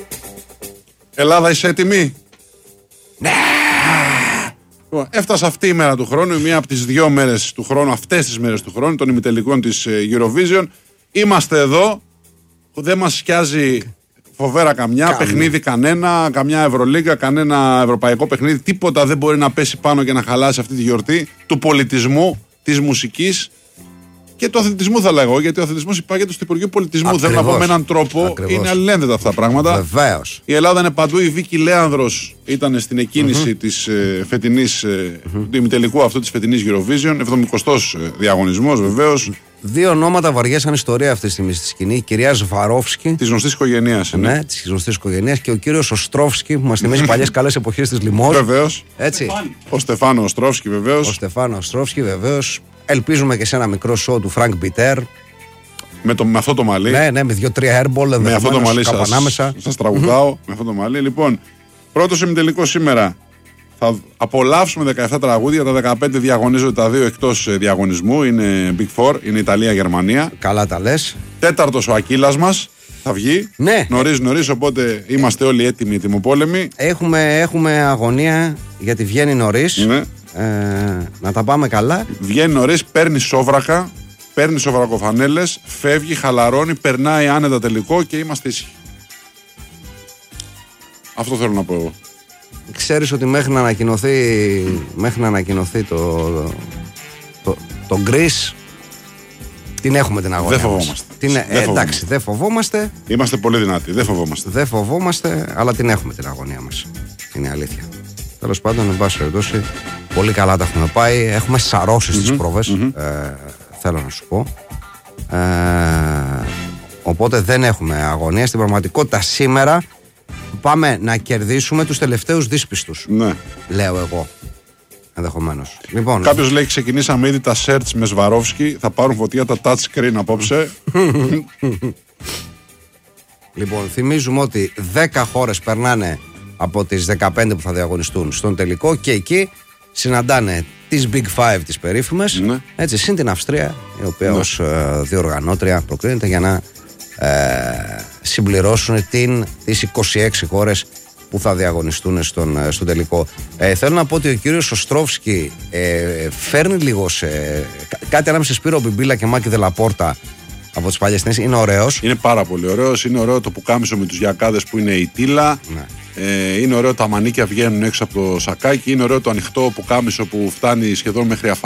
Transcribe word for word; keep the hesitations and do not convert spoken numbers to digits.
Ελλάδα, είσαι έτοιμη? Ναι! Έφτασε αυτή η μέρα του χρόνου, μία από τις δύο μέρες του χρόνου, αυτές τις μέρες του χρόνου, των ημιτελικών της Eurovision. Είμαστε εδώ, δεν μας σκιάζει φοβέρα καμιά, Κάμε. παιχνίδι κανένα, καμιά Ευρωλίγκα, κανένα ευρωπαϊκό παιχνίδι, τίποτα δεν μπορεί να πέσει πάνω και να χαλάσει αυτή τη γιορτή του πολιτισμού, της μουσικής και του αθλητισμού, θα λέγω, γιατί ο αθλητισμός υπάγεται στο Υπουργείο Πολιτισμού. Ακριβώς. Θέλω να πω με έναν τρόπο, Ακριβώς. είναι αλληλένδετα αυτά τα πράγματα. Βεβαίως. Η Ελλάδα είναι παντού. Η Βίκη Λέανδρος ήταν στην εκκίνηση mm-hmm. της ε, φετινής, ε, mm-hmm. του ημιτελικού αυτού της φετινής Eurovision. εβδομηκοστός διαγωνισμός, βεβαίως. Δύο ονόματα βαριέσαν ιστορία αυτή τη στιγμή στη σκηνή. Η κυρία Σβαρόφσκι. Τη γνωστή οικογένεια. Ναι, ναι τη γνωστή οικογένεια. Και ο κύριος Οστρόφσκι που μας θυμίζει παλιές καλές εποχές της Λιμός. Βεβαίως. Έτσι. Ο Στεφάνο Οστρόφσκι, βεβαίως. Ο Στεφάνο Οστρόφσκι, βεβαίως. Ελπίζουμε και σε ένα μικρό show του Φρανκ Μπιτέρ. Με, το, με αυτό το μαλλί. Ναι, ναι, με δύο-τρία airball. Με αυτό το μαλλί σας, σας τραγουδάω. Με αυτό το μαλλί. Λοιπόν, πρώτος ημιτελικός σήμερα. Θα απολαύσουμε δεκαεπτά τραγούδια. Τα δεκαπέντε διαγωνίζονται τα δύο εκτός διαγωνισμού. Είναι Big Four, είναι Ιταλία-Γερμανία. Καλά τα λες. Τέταρτος ο Ακύλας μας θα βγει. Ναι. Νωρίς νωρίς, οπότε είμαστε όλοι έτοιμοι, ετοιμοπόλεμοι. Έχουμε, έχουμε αγωνία γιατί βγαίνει νωρίς. Ναι. Ε, να τα πάμε καλά. Βγαίνει νωρίς, παίρνει σόβρακα, παίρνει σοβρακοφανέλες, φεύγει, χαλαρώνει, περνάει άνετα τελικό και είμαστε ήσυχοι. Αυτό θέλω να πω εγώ. Ξέρεις ότι μέχρι να ανακοινωθεί, μέχρι να ανακοινωθεί το, το, το Greece, την έχουμε την αγωνία. Δεν φοβόμαστε. Την, δεν ε, εντάξει, φοβόμαστε. δεν φοβόμαστε. Είμαστε πολύ δυνατοί, δεν φοβόμαστε. Δεν φοβόμαστε, αλλά την έχουμε την αγωνία μας. Είναι αλήθεια. Τέλος πάντων, εν πάση περιπτώσει, πολύ καλά τα έχουμε πάει. Έχουμε σαρώσει mm-hmm, στις πρόβες, mm-hmm. ε, θέλω να σου πω. Ε, οπότε δεν έχουμε αγωνία. Στην πραγματικότητα σήμερα πάμε να κερδίσουμε τους τελευταίους δύσπιστους. Ναι. Λέω εγώ. Ενδεχομένως. Λοιπόν, κάποιος λέει: ξεκινήσαμε ήδη τα search με Σβαρόφσκι. Θα πάρουν φωτιά τα touch screen απόψε. Λοιπόν, θυμίζουμε ότι δέκα χώρες περνάνε από τις δεκαπέντε που θα διαγωνιστούν στον τελικό και εκεί συναντάνε τις Big Five, τις περίφημες. Ναι. Έτσι, συν την Αυστρία, η οποία ναι. ως ε, διοργανώτρια προκρίνεται για να ε, συμπληρώσουν την, τις είκοσι έξι χώρες που θα διαγωνιστούν στον, στον τελικό. Ε, θέλω να πω ότι ο κύριος Οστρόφσκι ε, φέρνει λίγο σε, κάτι ανάμεσα Σπύρο Μπιμπίλα και Μάκη Δελαπόρτα από τις παλιές ταινίες. Είναι ωραίος. Είναι πάρα πολύ ωραίος. Είναι ωραίο το πουκάμισο με τους γιακάδες που είναι η τίλα. Ναι. Ε, είναι ωραίο τα μανίκια βγαίνουν έξω από το σακάκι. Είναι ωραίο το ανοιχτό πουκάμισο που φτάνει σχεδόν μέχρι αφα